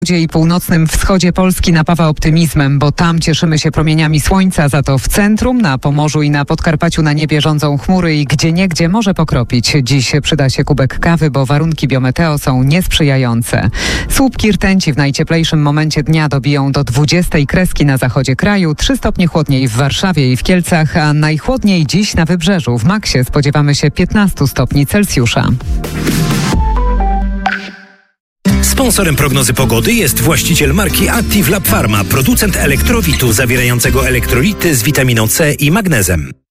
I północnym wschodzie Polski napawa optymizmem, bo tam cieszymy się promieniami słońca, za to w centrum, na Pomorzu i na Podkarpaciu na niebie rządzą chmury i gdzieniegdzie może pokropić. Dziś przyda się kubek kawy, bo warunki biometeo są niesprzyjające. Słupki rtęci w najcieplejszym momencie dnia dobiją do 20 kreski na zachodzie kraju, 3 stopnie chłodniej w Warszawie i w Kielcach, a najchłodniej dziś na Wybrzeżu. W Maksie spodziewamy się 15 stopni Celsjusza. Sponsorem prognozy pogody jest właściciel marki Active Lab Pharma, producent elektrowitu zawierającego elektrolity z witaminą C i magnezem.